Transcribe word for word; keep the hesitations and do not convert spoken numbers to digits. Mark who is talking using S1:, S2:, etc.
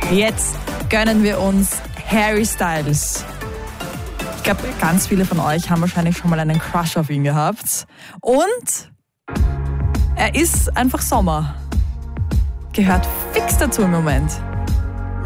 S1: Jetzt gönnen wir uns Harry Styles. Ich glaube, ganz viele von euch haben wahrscheinlich schon mal einen Crush auf ihn gehabt. Und er ist einfach Sommer. Gehört fix dazu im Moment.